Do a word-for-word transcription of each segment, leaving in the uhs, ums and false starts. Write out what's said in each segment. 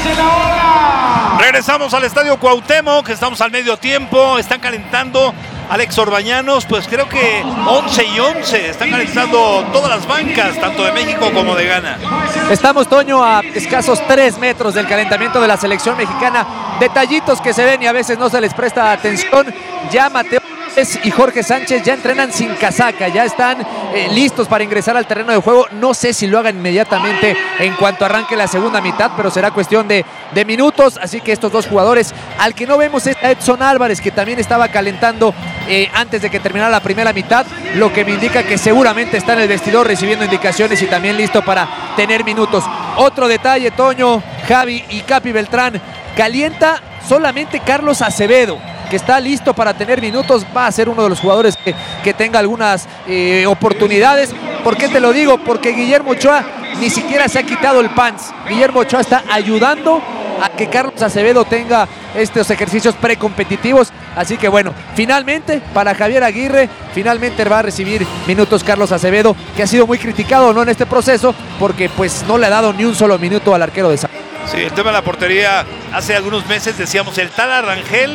Regresamos al Estadio Cuauhtémoc, que estamos al medio tiempo, están calentando. Alex Orbañanos, pues creo que once y once, están calentando todas las bancas, tanto de México como de Ghana. Estamos, Toño, a escasos tres metros del calentamiento de la selección mexicana. Detallitos que se ven y a veces no se les presta atención. Ya Mateo y Jorge Sánchez ya entrenan sin casaca, ya están eh, listos para ingresar al terreno de juego. No sé si lo hagan inmediatamente en cuanto arranque la segunda mitad, pero será cuestión de, de minutos. Así que estos dos jugadores, al que no vemos es a Edson Álvarez, que también estaba calentando eh, antes de que terminara la primera mitad, lo que me indica que seguramente está en el vestidor recibiendo indicaciones y también listo para tener minutos. Otro detalle, Toño, Javi y Capi Beltrán, calienta solamente Carlos Acevedo, que está listo para tener minutos. Va a ser uno de los jugadores que, que tenga algunas eh, oportunidades. ¿Por qué te lo digo? Porque Guillermo Ochoa ni siquiera se ha quitado el pants. Guillermo Ochoa está ayudando a que Carlos Acevedo tenga estos ejercicios precompetitivos. Así que bueno, finalmente para Javier Aguirre, finalmente va a recibir minutos Carlos Acevedo, que ha sido muy criticado, ¿no?, en este proceso, porque pues no le ha dado ni un solo minuto al arquero de San. Sí, el tema de la portería, hace algunos meses decíamos el Tala, Rangel,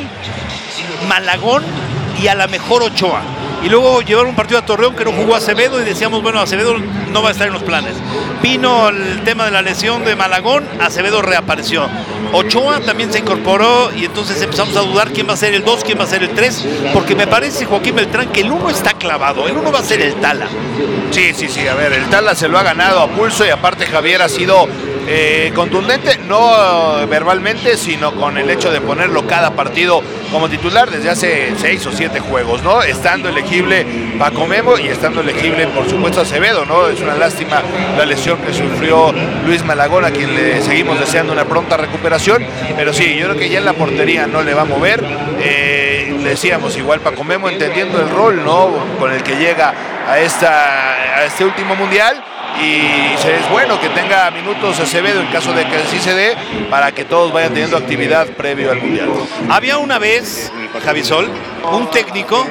Malagón y a la mejor Ochoa. Y luego llevaron un partido a Torreón que no jugó Acevedo y decíamos, bueno, Acevedo no va a estar en los planes. Vino el tema de la lesión de Malagón, Acevedo reapareció. Ochoa también se incorporó y entonces empezamos a dudar quién va a ser el dos, quién va a ser el tres, porque me parece, Joaquín Beltrán, que el uno está clavado, el uno va a ser el Tala. Sí, sí, sí, a ver, el Tala se lo ha ganado a pulso y aparte Javier ha sido eh, contundente, no uh, verbalmente, sino con el hecho de ponerlo cada partido como titular desde hace seis o siete juegos, ¿no? Estando elegible Paco Memo y estando elegible, por supuesto, Acevedo, ¿no? Es una lástima la lesión que sufrió Luis Malagón, a quien le seguimos deseando una pronta recuperación, pero sí, yo creo que ya en la portería no le va a mover. Eh, decíamos, igual Paco Memo entendiendo el rol, ¿no?, con el que llega a, esta, a este último mundial. Y es bueno que tenga minutos Acevedo en caso de que así se dé, para que todos vayan teniendo actividad previo al mundial. Había una vez, Javisol, un técnico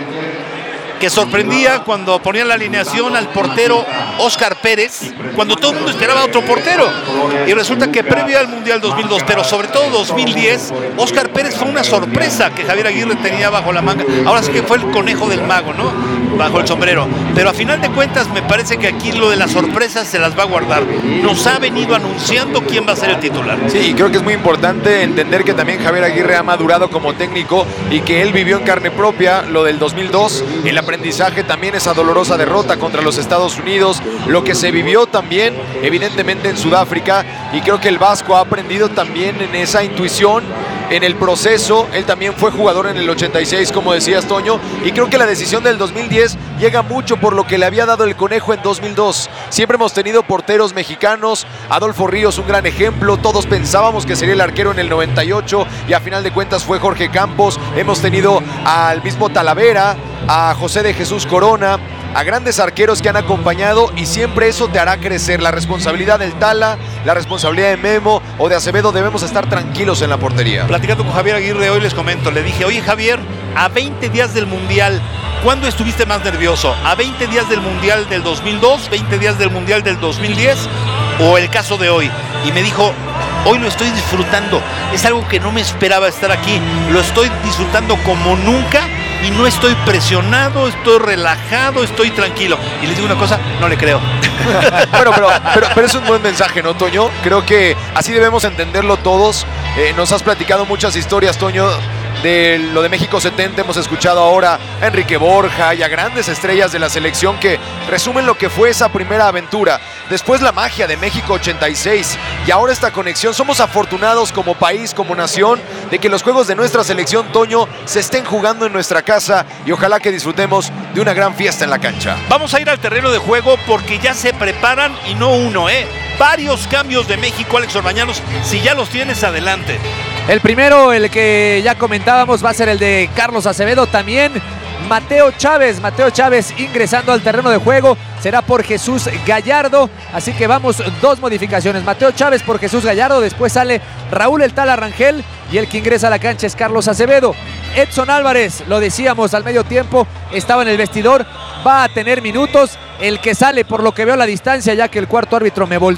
que sorprendía cuando ponía la alineación al portero Óscar Pérez, cuando todo el mundo esperaba otro portero. Y resulta que previo al Mundial dos mil dos, pero sobre todo dos mil diez, Óscar Pérez fue una sorpresa que Javier Aguirre tenía bajo la manga. Ahora sí que fue el conejo del mago, ¿no?, bajo el sombrero. Pero a final de cuentas me parece que aquí lo de las sorpresas se las va a guardar. Nos ha venido anunciando quién va a ser el titular. Sí, y creo que es muy importante entender que también Javier Aguirre ha madurado como técnico y que él vivió en carne propia lo del dos mil dos, el aprendizaje también, esa dolorosa derrota contra los Estados Unidos, lo que se vivió también evidentemente en Sudáfrica, y creo que el Vasco ha aprendido también en esa intuición, en el proceso. Él también fue jugador en el ochenta y seis, como decías, Toño, y creo que la decisión del dos mil diez llega mucho por lo que le había dado el conejo en dos mil dos. Siempre hemos tenido porteros mexicanos, Adolfo Ríos un gran ejemplo, todos pensábamos que sería el arquero en el noventa y ocho y a final de cuentas fue Jorge Campos. Hemos tenido al mismo Talavera, a José de Jesús Corona, a grandes arqueros que han acompañado, y siempre eso te hará crecer. La responsabilidad del Tala, la responsabilidad de Memo o de Acevedo, debemos estar tranquilos en la portería. Platicando con Javier Aguirre hoy les comento, le dije, oye Javier, a veinte días del Mundial, ¿cuándo estuviste más nervioso? ¿A veinte días del Mundial del dos mil dos, veinte días del Mundial del dos mil diez o el caso de hoy? Y me dijo, hoy lo estoy disfrutando, es algo que no me esperaba estar aquí, lo estoy disfrutando como nunca y no estoy presionado, estoy relajado, estoy tranquilo. Y les digo una cosa, no le creo. Bueno, pero, pero, pero es un buen mensaje, ¿no, Toño? Creo que así debemos entenderlo todos. Eh, nos has platicado muchas historias, Toño, de lo de México setenta. Hemos escuchado ahora a Enrique Borja y a grandes estrellas de la selección que resumen lo que fue esa primera aventura. Después la magia de México ochenta y seis y ahora esta conexión. Somos afortunados como país, como nación, de que los juegos de nuestra selección, Toño, se estén jugando en nuestra casa, y ojalá que disfrutemos de una gran fiesta en la cancha. Vamos a ir al terreno de juego porque ya se preparan, y no uno, ¿eh? Varios cambios de México, Alex Orbañanos. Si ya los tienes, adelante. El primero, el que ya comentábamos, va a ser el de Carlos Acevedo. También Mateo Chávez, Mateo Chávez ingresando al terreno de juego, será por Jesús Gallardo, así que vamos, dos modificaciones, Mateo Chávez por Jesús Gallardo, después sale Raúl el Tala Rangel y el que ingresa a la cancha es Carlos Acevedo. Edson Álvarez, lo decíamos al medio tiempo, estaba en el vestidor, va a tener minutos, el que sale por lo que veo a la distancia, ya que el cuarto árbitro me volteó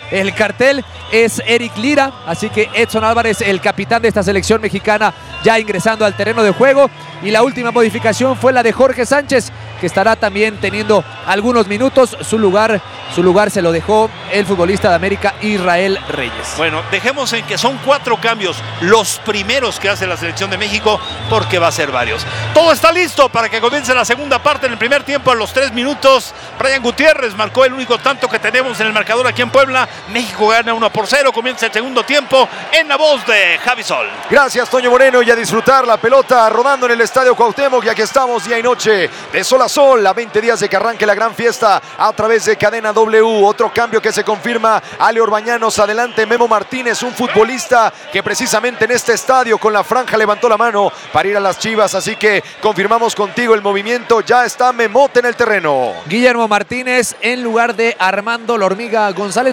el cartel es Eric Lira, así que Edson Álvarez, el capitán de esta selección mexicana, ya ingresando al terreno de juego. Y la última modificación fue la de Jorge Sánchez, que estará también teniendo algunos minutos. Su lugar, su lugar se lo dejó el futbolista de América, Israel Reyes. Bueno, dejemos en que son cuatro cambios, los primeros que hace la selección de México, porque va a ser varios. Todo está listo para que comience la segunda parte. En el primer tiempo, a los tres minutos, Brian Gutiérrez marcó el único tanto que tenemos en el marcador aquí en Puebla. México gana uno por cero, comienza el segundo tiempo en la voz de Javi Sol. Gracias, Toño Moreno, y a disfrutar la pelota rodando en el Estadio Cuauhtémoc. Y aquí estamos día y noche, de sol a sol, a veinte días de que arranque la gran fiesta a través de Cadena W. Otro cambio que se confirma: Ale Orbañanos adelante, Memo Martínez, un futbolista que precisamente en este estadio con la franja levantó la mano para ir a las Chivas, así que confirmamos contigo el movimiento. Ya está Memote en el terreno. Guillermo Martínez en lugar de Armando La Hormiga González.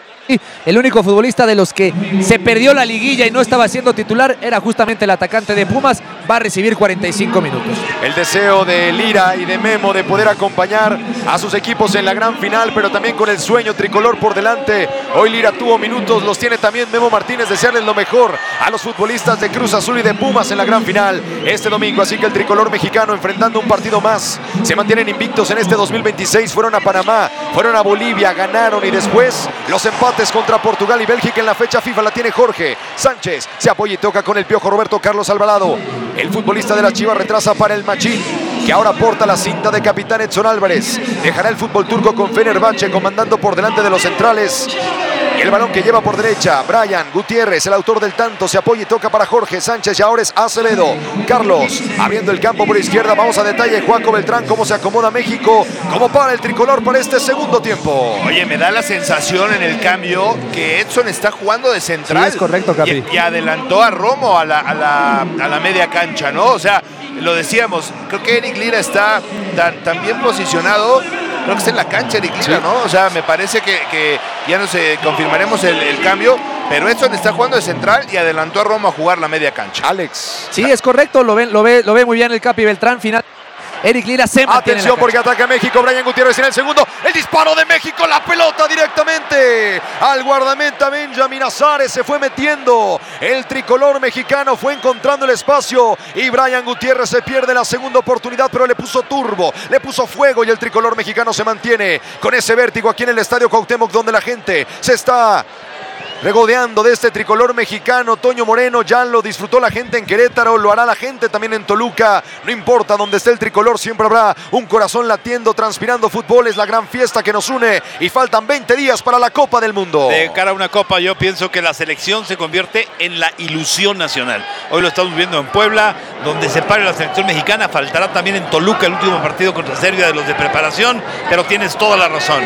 El único futbolista de los que se perdió la liguilla y no estaba siendo titular era justamente el atacante de Pumas. Va a recibir cuarenta y cinco minutos. El deseo de Lira y de Memo de poder acompañar a sus equipos en la gran final, pero también con el sueño tricolor por delante. Hoy Lira tuvo minutos, los tiene también Memo Martínez. Desearles lo mejor a los futbolistas de Cruz Azul y de Pumas en la gran final este domingo. Así que el tricolor mexicano enfrentando un partido más. Se mantienen invictos en este dos mil veintiséis. Fueron a Panamá, fueron a Bolivia, ganaron, y después los empates contra Portugal y Bélgica en la fecha FIFA la tiene Jorge Sánchez. Se apoya y toca con el Piojo Roberto Carlos Alvarado. El futbolista de la Chivas retrasa para el Machín, que ahora porta la cinta de capitán Edson Álvarez. Dejará el fútbol turco con Fenerbahce comandando por delante de los centrales. El balón que lleva por derecha Brian Gutiérrez, el autor del tanto, se apoya y toca para Jorge Sánchez, y ahora es Acevedo. Carlos abriendo el campo por izquierda. Vamos a detalle, Juaco Beltrán, cómo se acomoda México, cómo para el tricolor para este segundo tiempo. Oye, me da la sensación en el cambio que Edson está jugando de central. Sí, es correcto, Capi. Y, y adelantó a Romo a la, a, la, a la media cancha, ¿no? O sea, lo decíamos, creo que Eric Lira está tan, tan bien posicionado. Creo que está en la cancha Eric Lira, ¿no? O sea, me parece que, que ya no sé, confirmaremos el, el cambio, pero Edson está jugando de central y adelantó a Romo a jugar la media cancha. Alex. Sí, es correcto, lo ve, lo ve, lo ve muy bien el Capi Beltrán. Final. Eric Lira se mantiene. Atención porque ataca México. Brian Gutiérrez en el segundo. El disparo de México. La pelota directamente al guardameta Benjamín Azares. Se fue metiendo. El tricolor mexicano fue encontrando el espacio. Y Brian Gutiérrez se pierde la segunda oportunidad, pero le puso turbo, le puso fuego. Y el tricolor mexicano se mantiene con ese vértigo aquí en el Estadio Cuauhtémoc, donde la gente se está regodeando de este tricolor mexicano. Toño Moreno, ya lo disfrutó la gente en Querétaro, lo hará la gente también en Toluca. No importa donde esté el tricolor, siempre habrá un corazón latiendo, transpirando fútbol. Es la gran fiesta que nos une y faltan veinte días para la Copa del Mundo. De cara a una Copa, yo pienso que la selección se convierte en la ilusión nacional. Hoy lo estamos viendo en Puebla, donde se pare la selección mexicana. Faltará también en Toluca el último partido contra Serbia de los de preparación, pero tienes toda la razón.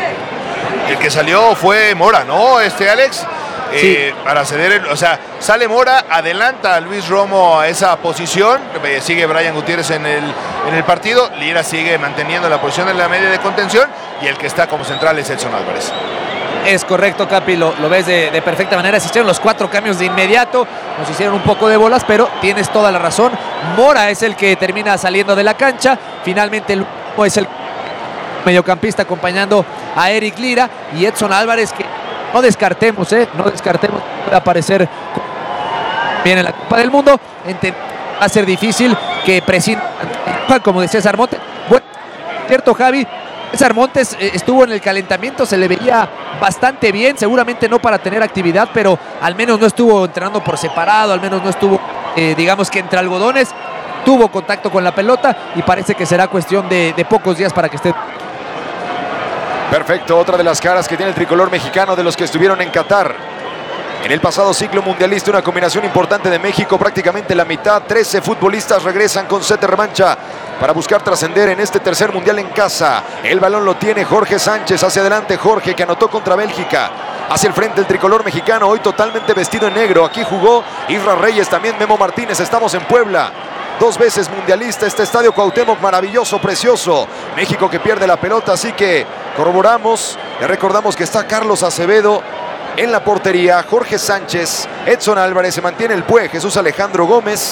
El que salió fue Mora, ¿no? Este Alex. Eh, Sí. Para ceder, el, o sea, sale Mora, adelanta a Luis Romo a esa posición, eh, sigue Brian Gutiérrez en el, en el partido, Lira sigue manteniendo la posición en la media de contención, y el que está como central es Edson Álvarez. Es correcto, Capi, lo, lo ves de, de perfecta manera. Se hicieron los cuatro cambios de inmediato, nos hicieron un poco de bolas, pero tienes toda la razón. Mora es el que termina saliendo de la cancha, finalmente el es el mediocampista acompañando a Eric Lira, y Edson Álvarez, que no descartemos, ¿eh? No descartemos que pueda aparecer bien en la Copa del Mundo. Va a ser difícil que prescinda, como decía César Montes. Bueno, cierto, Javi, César Montes eh, estuvo en el calentamiento, se le veía bastante bien, seguramente no para tener actividad, pero al menos no estuvo entrenando por separado, al menos no estuvo, eh, digamos que entre algodones, tuvo contacto con la pelota, y parece que será cuestión de, de pocos días para que esté. Perfecto, otra de las caras que tiene el tricolor mexicano de los que estuvieron en Qatar en el pasado ciclo mundialista. Una combinación importante de México, prácticamente la mitad, trece futbolistas regresan con set de revancha para buscar trascender en este tercer mundial en casa. El balón lo tiene Jorge Sánchez, hacia adelante Jorge, que anotó contra Bélgica. Hacia el frente el tricolor mexicano, hoy totalmente vestido en negro. Aquí jugó Israel Reyes, también Memo Martínez. Estamos en Puebla, dos veces mundialista, este Estadio Cuauhtémoc maravilloso, precioso. México que pierde la pelota, así que corroboramos, le recordamos que está Carlos Acevedo en la portería, Jorge Sánchez, Edson Álvarez, se mantiene el Pue, Jesús Alejandro Gómez,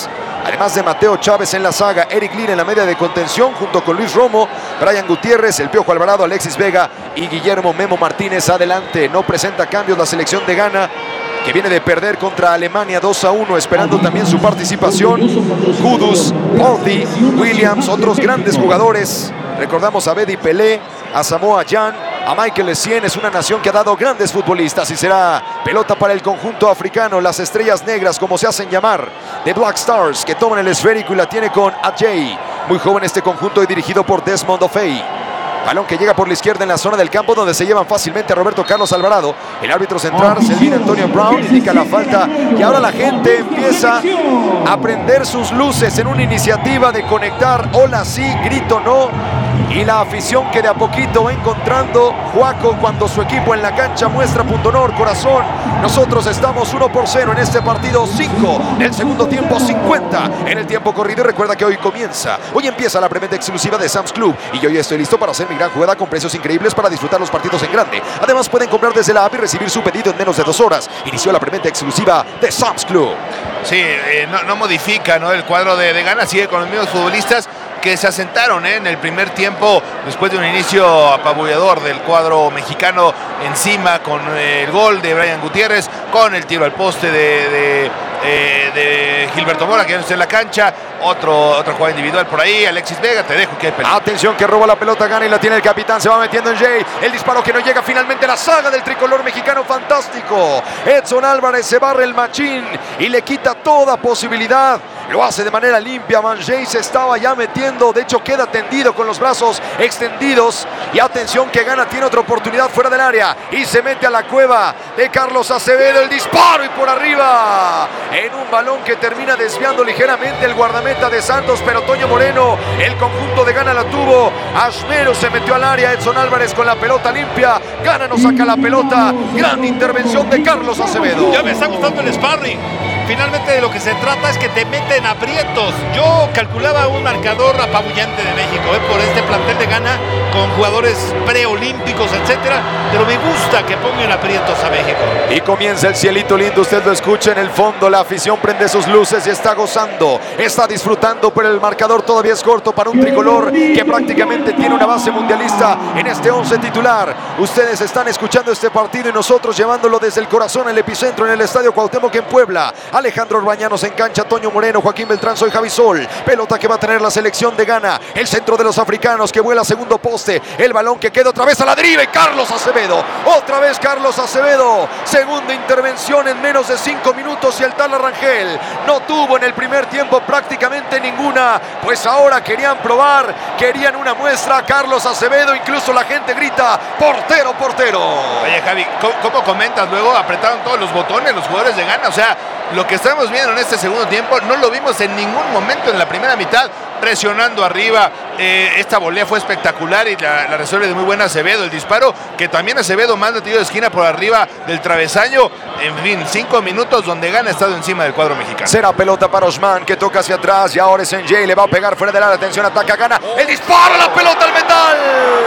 Además de Mateo Chávez en la saga, Eric Lira en la media de contención junto con Luis Romo, Brian Gutiérrez, el Piojo Alvarado, Alexis Vega y Guillermo Memo Martínez adelante. No presenta cambios la selección de Ghana, que viene de perder contra Alemania dos a uno, esperando también su participación. Kudus, Porty, Williams, otros grandes jugadores. Recordamos a Bedi Pelé, a Samoa Jan, a Michael Essien. Es una nación que ha dado grandes futbolistas y será pelota para el conjunto africano. Las estrellas negras, como se hacen llamar, de Black Stars, que toman el esférico y la tiene con Ajay. Muy joven este conjunto y dirigido por Desmond Ofei. Balón que llega por la izquierda en la zona del campo, donde se llevan fácilmente a Roberto Carlos Alvarado. El árbitro central, Selvin Antonio Brown, indica la falta. Y ahora la gente empieza a prender sus luces en una iniciativa de conectar hola sí, grito no. Y la afición que de a poquito va encontrando Juaco cuando su equipo en la cancha muestra punto honor, corazón. Nosotros estamos uno por cero en este partido, cinco del segundo tiempo, cincuenta en el tiempo corrido. Y recuerda que hoy comienza, hoy empieza la preventa exclusiva de Sam's Club. Y hoy estoy listo para hacer mi gran jugada con precios increíbles para disfrutar los partidos en grande. Además pueden comprar desde la app y recibir su pedido en menos de dos horas. Inició la preventa exclusiva de Sam's Club. Sí, eh, no, no modifica, ¿no? El cuadro de, de Ghana sigue con los mismos futbolistas que se asentaron ¿eh? en el primer tiempo, después de un inicio apabullador del cuadro mexicano, encima con el gol de Brian Gutiérrez, con el tiro al poste de, de, eh, de Gilberto Mora, que ya no está en la cancha. Otro, otra jugada individual por ahí. Alexis Vega, te dejo que hay pelota. Atención que roba la pelota Ghana y la tiene el capitán. Se va metiendo en Jay. El disparo que no llega finalmente. La saga del tricolor mexicano, fantástico. Edson Álvarez se barre el machín y le quita toda posibilidad. Lo hace de manera limpia. Manjay se estaba ya metiendo. De hecho queda tendido con los brazos extendidos. Y atención que Ghana tiene otra oportunidad fuera del área. Y se mete a la cueva de Carlos Acevedo. El disparo y por arriba. En un balón que termina desviando ligeramente el guardameta de Santos, pero Toño Moreno, el conjunto de Ghana la tuvo. Ashmero se metió al área. Edson Álvarez con la pelota limpia. Ghana no saca la pelota. Gran intervención de Carlos Acevedo. Ya me está gustando el sparring. Finalmente de lo que se trata es que te meten aprietos. Yo calculaba un marcador apabullante de México ¿eh? por este plantel de Ghana con jugadores preolímpicos, etcétera. Pero me gusta que pongan aprietos a México. Y comienza el cielito lindo. Usted lo escucha en el fondo. La afición prende sus luces y está gozando. Está disfrutando, pero el marcador todavía es corto para un tricolor que prácticamente tiene una base mundialista en este once titular. Ustedes están escuchando este partido y nosotros llevándolo desde el corazón, el epicentro, en el Estadio Cuauhtémoc en Puebla. Alejandro Orbañanos en cancha, Toño Moreno, Joaquín Beltrán, soy Javi Sol. Pelota que va a tener la selección de Ghana. El centro de los africanos que vuela a segundo poste. El balón que queda otra vez a la deriva y Carlos Acevedo. Otra vez Carlos Acevedo. Segunda intervención en menos de cinco minutos y el Tala Rangel no tuvo en el primer tiempo prácticamente ninguna. Pues ahora querían probar, querían una muestra. Carlos Acevedo, incluso la gente grita, portero, portero. Oye Javi, ¿cómo, cómo comentas? Luego apretaron todos los botones los jugadores de Ghana. O sea, lo que estamos viendo en este segundo tiempo no lo vimos en ningún momento en la primera mitad, presionando arriba. Eh, esta volea fue espectacular y la, la resuelve de muy buena Acevedo. El disparo que también Acevedo manda tiro de esquina por arriba del travesaño. En fin, cinco minutos donde Ghana ha estado encima del cuadro mexicano. Será pelota para Osman que toca hacia atrás y ahora es en Jay. Le va a pegar fuera del área. Atención, ataca Ghana. El disparo, la pelota al metal.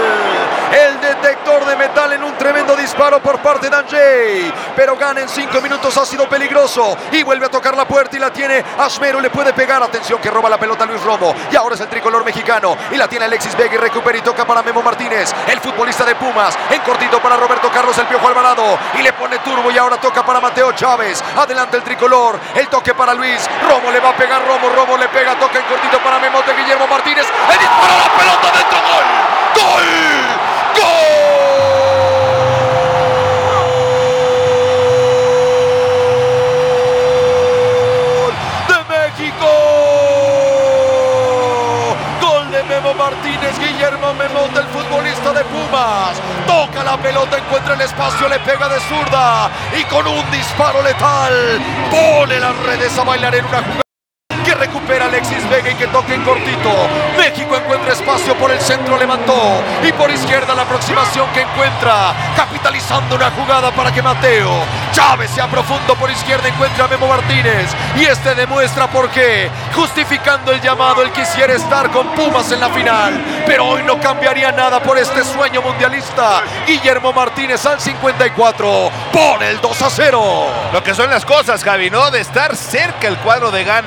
El detector de metal en un tremendo disparo por parte de Anjay. Pero Ghana en cinco minutos ha sido peligroso. Y vuelve a tocar la puerta y la tiene Ashmero. Le puede pegar. Atención que roba la pelota Luis Romo. Y ahora es el tricolor mexicano. Y la tiene Alexis Vega y recupera y toca para Memo Martínez. El futbolista de Pumas. En cortito para Roberto Carlos, el Piojo Alvarado. Y le pone turbo y ahora toca para Mateo Chávez. Adelante el tricolor. El toque para Luis. Romo le va a pegar. Romo. Romo le pega. Toca en cortito para Memo de Guillermo Martínez. El disparo a la pelota dentro. ¡Gol! ¡Gol! ¡Gol! Memo Martínez, Guillermo Memota, el futbolista de Pumas, toca la pelota, encuentra el espacio, le pega de zurda y con un disparo letal pone las redes a bailar en una jugada que recupera Alexis Vega y que toca en cortito. México encuentra espacio por el centro, levantó y por izquierda la aproximación que encuentra, capitalizando una jugada para que Mateo Chávez sea profundo por izquierda, encuentra a Memo Martínez y este demuestra por qué, justificando el llamado, él quisiera estar con Pumas en la final, pero hoy no cambiaría nada por este sueño mundialista. Guillermo Martínez al cincuenta y cuatro pone el dos a cero. Lo que son las cosas, Javi, ¿no? De estar cerca el cuadro de Ghana, de empatar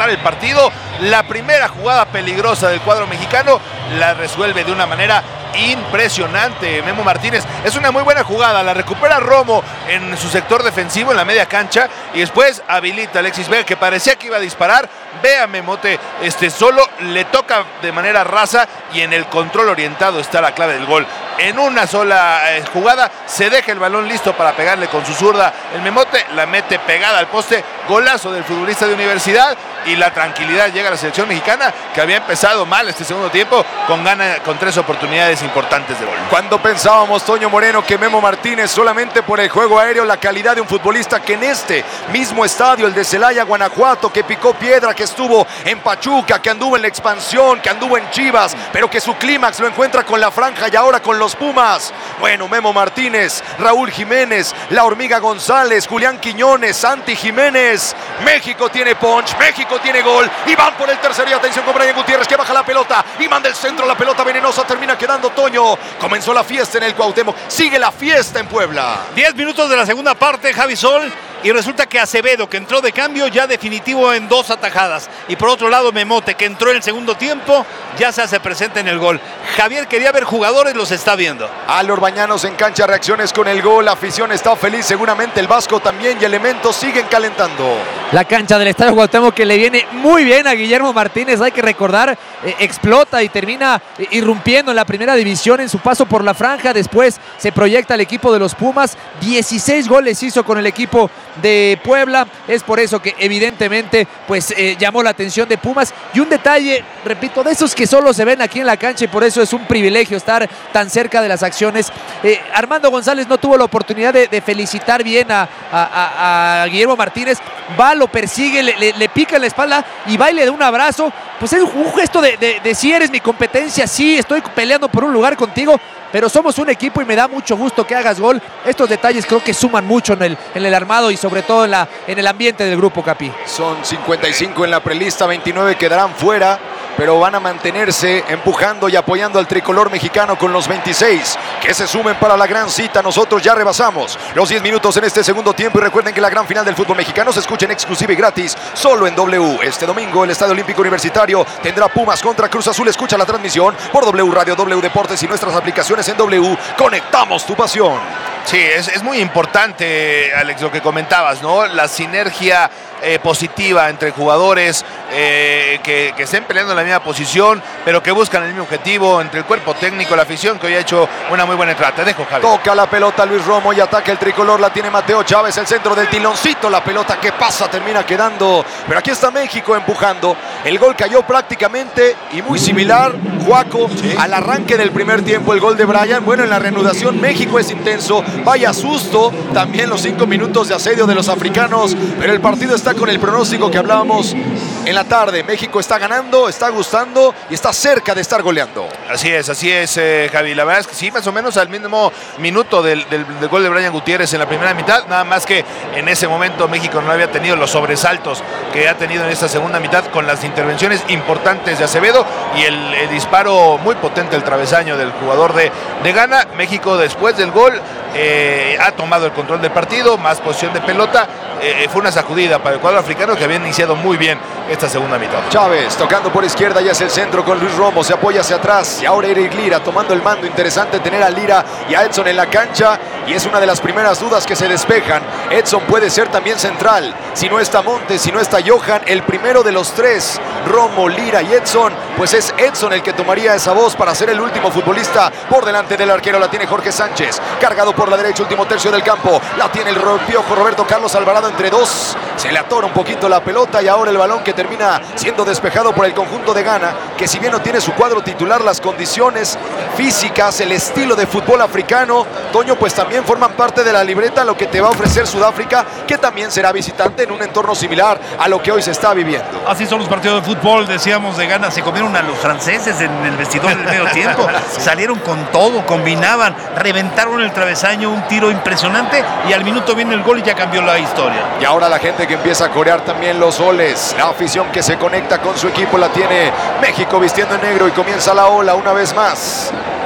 empatar el partido. La primera jugada peligrosa del cuadro mexicano la resuelve de una manera impresionante Memo Martínez. Es una muy buena jugada, la recupera Romo en su sector defensivo en la media cancha y después habilita a Alexis Vega, que parecía que iba a disparar. Ve a Memote este, solo, le toca de manera rasa y en el control orientado está la clave del gol. En una sola eh, jugada se deja el balón listo para pegarle con su zurda el Memote, la mete pegada al poste, golazo del futbolista de Universidad, y la tranquilidad llega a la selección mexicana, que había empezado mal este segundo tiempo con gana, con tres oportunidades importantes de gol. Cuando pensábamos, Toño Moreno, que Memo Martínez solamente por el juego aéreo, la calidad de un futbolista que en este mismo estadio, el de Celaya, Guanajuato, que picó piedra, que estuvo en Pachuca, que anduvo en la expansión, que anduvo en Chivas, pero que su clímax lo encuentra con la Franja y ahora con los Pumas. Bueno, Memo Martínez, Raúl Jiménez, La Hormiga González, Julián Quiñones, Santi Jiménez. México tiene punch, México tiene gol y van por el tercero. Y atención con Brian Gutiérrez, que baja la pelota y manda el centro, la pelota venenosa, termina quedando Toño. Comenzó la fiesta en el Cuauhtémoc, sigue la fiesta en Puebla. Diez minutos de la segunda parte, Javi Sol. Y resulta que Acevedo, que entró de cambio, ya definitivo en dos atajadas. Y por otro lado, Memote, que entró en el segundo tiempo, ya se hace presente en el gol. Javier quería ver jugadores, los está viendo. Alor Bañanos en cancha, reacciones con el gol. La afición está feliz, seguramente el Vasco también, y elementos siguen calentando. La cancha del Estadio Cuauhtémoc, que le viene muy bien a Guillermo Martínez, hay que recordar, eh, explota y termina eh, irrumpiendo en la primera división en su paso por la Franja. Después se proyecta el equipo de los Pumas. dieciséis goles hizo con el equipo de Puebla. Es por eso que evidentemente pues eh, llamó la atención de Pumas. Y un detalle, repito, de esos que solo se ven aquí en la cancha, y por eso es un privilegio estar tan cerca de las acciones. eh, Armando González no tuvo la oportunidad de, de felicitar bien a, a, a, a Guillermo Martínez. Va, lo persigue, le, le, le pica en la espalda y va y le da un abrazo. Pues es un gesto de, de, de si eres mi competencia, sí, estoy peleando por un lugar contigo, pero somos un equipo y me da mucho gusto que hagas gol. Estos detalles creo que suman mucho en el, en el armado y sobre todo en, la, en el ambiente del grupo, Capi. Son cincuenta y cinco en la prelista, veintinueve quedarán fuera, pero van a mantenerse empujando y apoyando al tricolor mexicano con los veintiséis que se sumen para la gran cita. Nosotros ya rebasamos los diez minutos en este segundo tiempo, y recuerden que la gran final del fútbol mexicano se escucha en exclusiva y gratis solo en W. Este domingo el Estadio Olímpico Universitario tendrá Pumas contra Cruz Azul. Escucha la transmisión por W Radio, W Deportes y nuestras aplicaciones en W. Conectamos tu pasión. Sí, es, es muy importante, Alex, lo que comentabas, ¿no? La sinergia eh, positiva entre jugadores eh, que, que estén peleando en la misma posición, pero que buscan el mismo objetivo, entre el cuerpo técnico, la afición, que hoy ha hecho una muy buena entrada. Te dejo, Javi. Toca la pelota Luis Romo y ataca el tricolor, la tiene Mateo Chávez, el centro del tiloncito, la pelota que pasa termina quedando, pero aquí está México empujando. El gol cayó prácticamente y muy similar, Juaco, sí, al arranque del primer tiempo, el gol de Brian. Bueno, en la reanudación México es intenso, vaya susto, también los cinco minutos de asedio de los africanos, pero el partido está con el pronóstico que hablábamos en la tarde. México está ganando, está gustando y está cerca de estar goleando. Así es, así es, eh, Javi. La verdad es que sí, más o menos al mismo minuto del, del, del gol de Brian Gutiérrez en la primera mitad, nada más que en ese momento México no había tenido los sobresaltos que ha tenido en esta segunda mitad, con las intervenciones importantes de Acevedo y el, el disparo muy potente al travesaño del jugador de, de Ghana. México, después del gol, eh, ha tomado el control del partido, más posición de pelota. Eh, fue una sacudida para el cuadro africano, que había iniciado muy bien esta segunda mitad. Chávez tocando por izquierda y hacia el centro con Luis Romo, se apoya hacia atrás y ahora Eric Lira tomando el mando. Interesante tener a Lira y a Edson en la cancha, y es una de las primeras dudas que se despejan. Edson puede ser también central, si no está Montes, si no está Johan, el primero de los tres, Romo, Lira y Edson, pues es Edson el que tomaría esa voz para ser el último futbolista por delante del arquero. La tiene Jorge Sánchez, cargado por la derecha, último tercio del campo, la tiene el Piojo Roberto Carlos Alvarado entre dos, se le atora un poquito la pelota y ahora el balón que termina siendo despejado por el conjunto de Ghana, que si bien no tiene su cuadro titular, las condiciones físicas, el estilo de fútbol africano, Toño, pues también forman parte de la libreta, lo que te va a ofrecer Sudáfrica, que también será visitante en un entorno similar a lo que hoy se está viviendo. Así son los partidos de fútbol, decíamos, de Ghana. Se comieron a los franceses en el vestidor del medio tiempo, salieron con todo, combinaban, reventaron el travesaño, un tiro impresionante, y al minuto viene el gol y ya cambió la historia. Y ahora la gente que empieza a corear también los goles, la afición que se conecta con su equipo, la tiene México vistiendo en negro y comienza la ola una vez más.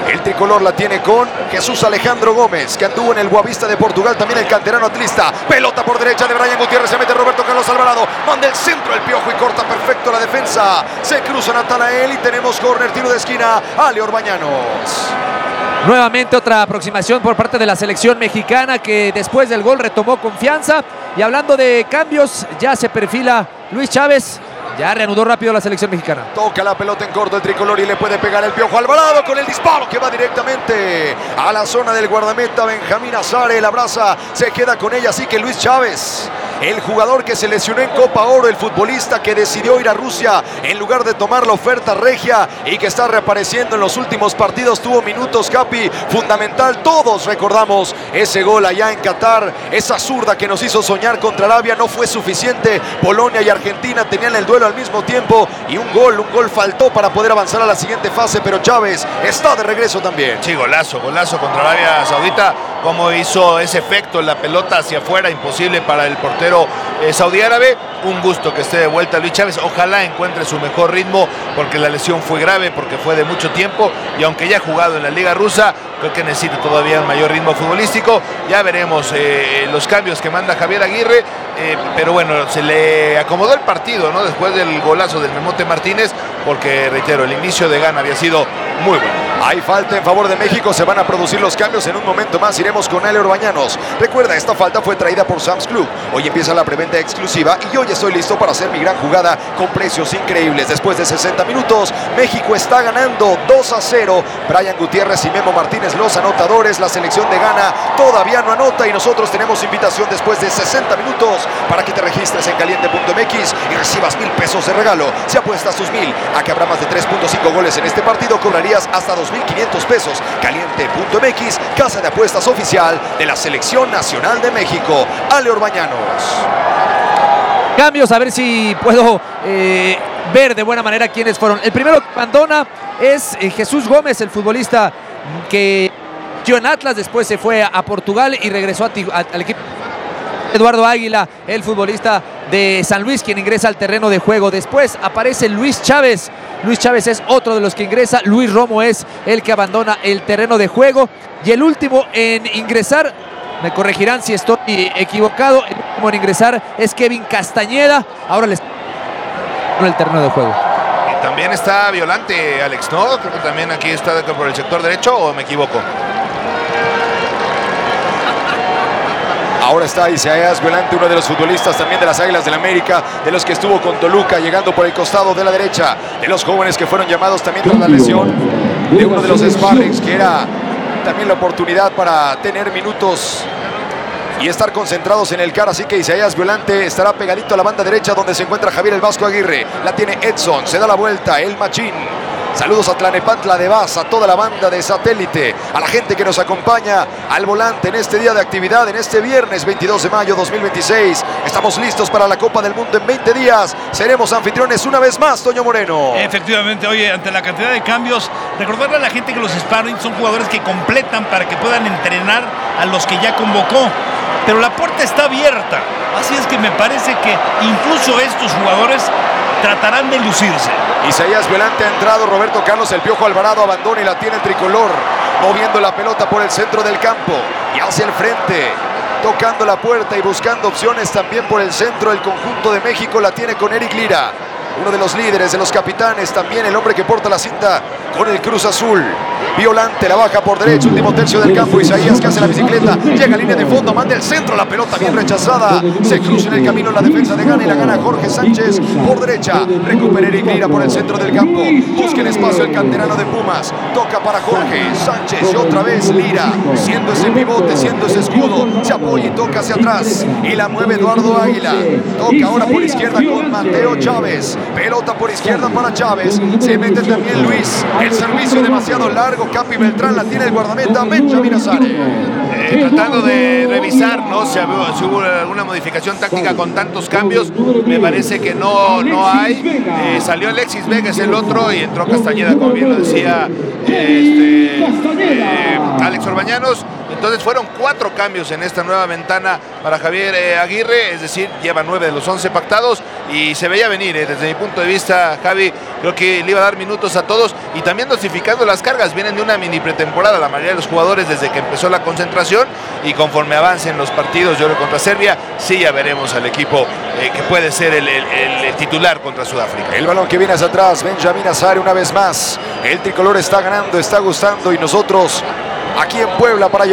El tricolor la tiene con Jesús Alejandro Gómez, que anduvo en el Boavista de Portugal, también el canterano atlista. Pelota por derecha de Brian Gutiérrez, se mete Roberto Carlos Alvarado, manda el centro el Piojo y corta perfecto la defensa. Se cruza Natanael y tenemos córner, tiro de esquina, Ale Orbañanos. Nuevamente otra aproximación por parte de la selección mexicana, que después del gol retomó confianza. Y hablando de cambios, ya se perfila Luis Chávez. Ya reanudó rápido la selección mexicana. Toca la pelota en corto el tricolor y le puede pegar el Piojo Alvarado con el disparo que va directamente a la zona del guardameta Benjamín Azare. La abraza, se queda con ella, así que Luis Chávez, el jugador que se lesionó en Copa Oro, el futbolista que decidió ir a Rusia en lugar de tomar la oferta regia y que está reapareciendo en los últimos partidos, tuvo minutos, Capi, fundamental. Todos recordamos ese gol allá en Qatar, esa zurda que nos hizo soñar contra Arabia, no fue suficiente. Polonia y Argentina tenían el duelo al mismo tiempo y un gol, un gol faltó para poder avanzar a la siguiente fase, pero Chávez está de regreso también. Sí, golazo, golazo contra Arabia Saudita, como hizo ese efecto en la pelota hacia afuera, imposible para el portero eh, saudí árabe. Un gusto que esté de vuelta Luis Chávez, ojalá encuentre su mejor ritmo, porque la lesión fue grave, porque fue de mucho tiempo, y aunque ya ha jugado en la Liga Rusa, creo que necesita todavía un mayor ritmo futbolístico. Ya veremos eh, los cambios que manda Javier Aguirre, eh, pero bueno, se le acomodó el partido, ¿no? Después del golazo del Memote Martínez, porque reitero, el inicio de Ghana había sido muy bueno. Hay falta en favor de México, se van a producir los cambios en un momento más. Iremos con Ale Orbañanos. Recuerda, esta falta fue traída por Sam's Club. Hoy empieza la preventa exclusiva y hoy estoy listo para hacer mi gran jugada con precios increíbles. Después de sesenta minutos, México está ganando dos a cero. Brian Gutiérrez y Memo Martínez, los anotadores. La selección de Ghana todavía no anota y nosotros tenemos invitación después de sesenta minutos para que te registres en caliente punto m x y recibas mil pesos de regalo. Si apuestas tus mil a que habrá más de tres punto cinco goles en este partido, cobrarías hasta dos mil quinientos pesos. Caliente punto m x, casa de apuestas oficial de la Selección Nacional de México. Ale Orbañanos. Cambios, a ver si puedo eh, ver de buena manera quiénes fueron. El primero que abandona es eh, Jesús Gómez, el futbolista que en Atlas, después se fue a, a Portugal y regresó a, a, al equipo. Eduardo Águila, el futbolista de San Luis, quien ingresa al terreno de juego. Después aparece Luis Chávez. Luis Chávez es otro de los que ingresa. Luis Romo es el que abandona el terreno de juego. Y el último en ingresar, me corregirán si estoy equivocado, el último en ingresar es Kevin Castañeda. Ahora les en el terreno de juego. Y también está Violante, Alex, ¿no? Creo que también aquí está por el sector derecho, ¿o me equivoco? Ahora está Isaías Violante, uno de los futbolistas también de las Águilas del América, de los que estuvo con Toluca, llegando por el costado de la derecha, de los jóvenes que fueron llamados también tras la lesión de uno de los sparrings, que era también la oportunidad para tener minutos y estar concentrados en el C A R. Así que Isaías Violante estará pegadito a la banda derecha, donde se encuentra Javier el Vasco Aguirre. La tiene Edson, se da la vuelta, el Machín. Saludos a Tlanepantla de Vaz, a toda la banda de Satélite, a la gente que nos acompaña al volante en este día de actividad, en este viernes veintidós de mayo dos mil veintiséis. Estamos listos para la Copa del Mundo en veinte días. Seremos anfitriones una vez más, Toño Moreno. Efectivamente, oye, ante la cantidad de cambios, recordarle a la gente que los sparring son jugadores que completan para que puedan entrenar a los que ya convocó. Pero la puerta está abierta, así es que me parece que incluso estos jugadores tratarán de lucirse. Isaías Violante ha entrado, Roberto Carlos el Piojo Alvarado abandona y la tiene el tricolor, moviendo la pelota por el centro del campo y hacia el frente, tocando la puerta y buscando opciones también por el centro. El conjunto de México la tiene con Eric Lira, uno de los líderes, de los capitanes, también el hombre que porta la cinta con el Cruz Azul. Violante la baja por derecha, último tercio del campo. Isaías que hace la bicicleta, llega a línea de fondo, manda el centro, la pelota bien rechazada, se cruza en el camino la defensa de Ghana y la gana Jorge Sánchez por derecha. Recupera Eric Lira por el centro del campo, busca el espacio el canterano de Pumas, toca para Jorge Sánchez y otra vez Lira, siendo ese pivote, siendo ese escudo, se apoya y toca hacia atrás y la mueve Eduardo Águila. Toca ahora por izquierda con Mateo Chávez, pelota por izquierda para Chávez, se mete también Luis, el servicio demasiado largo. Capi Beltrán la tiene el guardameta Benjamín Azare. Eh, tratando de revisar, ¿no? Si hubo, si hubo alguna modificación táctica con tantos cambios, me parece que no, no hay. Eh, salió Alexis Vega, es el otro, y entró Castañeda, como bien lo decía eh, este, eh, Alex Orbañanos. Entonces fueron cuatro cambios en esta nueva ventana para Javier eh, Aguirre, es decir, lleva nueve de los once pactados y se veía venir, eh, desde mi punto de vista, Javi, creo que le iba a dar minutos a todos y también dosificando las cargas. Vienen de una mini pretemporada la mayoría de los jugadores desde que empezó la concentración, y conforme avancen los partidos, yo creo contra Serbia, sí ya veremos al equipo eh, que puede ser el, el, el, el titular contra Sudáfrica. El balón que viene hacia atrás, Benjamín Azar una vez más. El tricolor está ganando, está gustando, y nosotros aquí en Puebla para